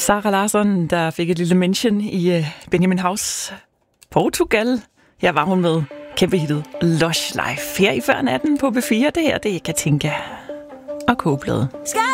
Sarah Larsson, der fik et lille mention i Benjamin House Portugal. Her var hun med kæmpehittet Lush Life. Her i før natten på B4. Det her, det er Katinka og Kogebladet.